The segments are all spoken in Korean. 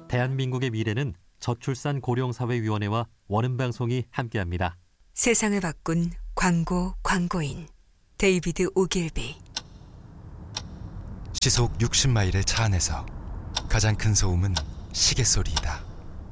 대한민국의 미래는 저출산고령사회위원회와 원음방송이 함께합니다. 세상을 바꾼 광고인 데이비드 오길비. 시속 60마일의 차 안에서 가장 큰 소음은 시계소리이다.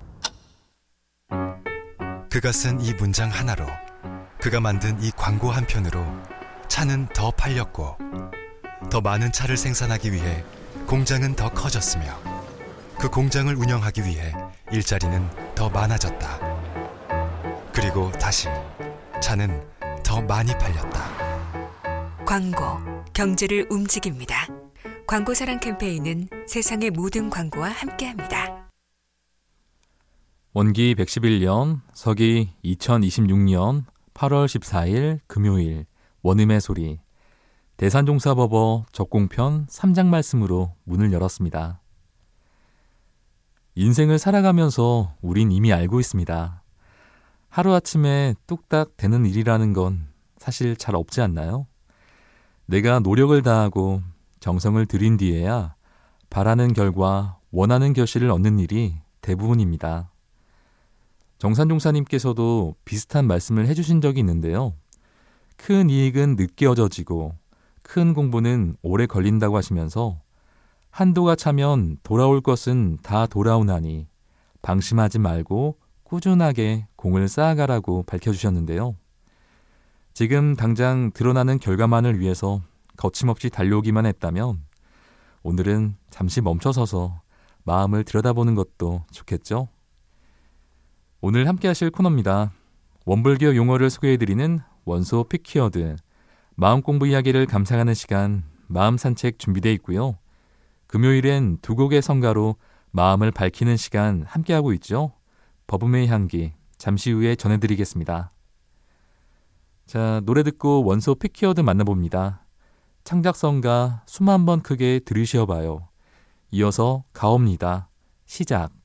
그가 쓴 이 문장 하나로, 그가 만든 이 광고 한 편으로 차는 더 팔렸고, 더 많은 차를 생산하기 위해 공장은 더 커졌으며, 그 공장을 운영하기 위해 일자리는 더 많아졌다. 그리고 다시 차는 더 많이 팔렸다. 광고, 경제를 움직입니다. 광고사랑 캠페인은 세상의 모든 광고와 함께합니다. 원기 111년, 서기 2026년 8월 14일 금요일 원음의 소리, 대산종사법어 적공편 3장 말씀으로 문을 열었습니다. 인생을 살아가면서 우린 이미 알고 있습니다. 하루아침에 뚝딱 되는 일이라는 건 사실 잘 없지 않나요? 내가 노력을 다하고 정성을 들인 뒤에야 바라는 결과, 원하는 결실을 얻는 일이 대부분입니다. 정산종사님께서도 비슷한 말씀을 해주신 적이 있는데요. 큰 이익은 늦게 얻어지고 큰 공부는 오래 걸린다고 하시면서 한도가 차면 돌아올 것은 다 돌아오나니 방심하지 말고 꾸준하게 공을 쌓아가라고 밝혀주셨는데요. 지금 당장 드러나는 결과만을 위해서 거침없이 달려오기만 했다면 오늘은 잠시 멈춰서서 마음을 들여다보는 것도 좋겠죠? 오늘 함께 하실 코너입니다. 원불교 용어를 소개해드리는 원소 픽키워드, 마음 공부 이야기를 감상하는 시간, 마음 산책 준비되어 있고요. 금요일엔 두 곡의 성가로 마음을 밝히는 시간 함께하고 있죠. 버브메의 향기, 잠시 후에 전해드리겠습니다. 자, 노래 듣고 원소 픽키워드 만나봅니다. 창작성가 숨 한 번 크게 들이쉬어봐요. 이어서 가옵니다. 시작.